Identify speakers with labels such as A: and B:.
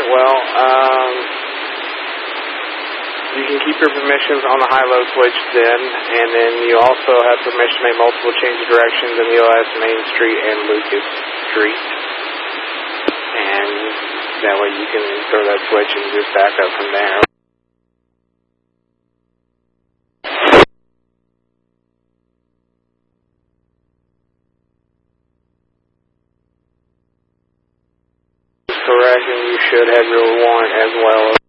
A: well, you can keep your permissions on the high-low switch then, and then you also have permission to make multiple change of directions in EOS Main Street and Lucas Street. And that way you can throw that switch and just back up from there. Correct, and you should have your warrant as well.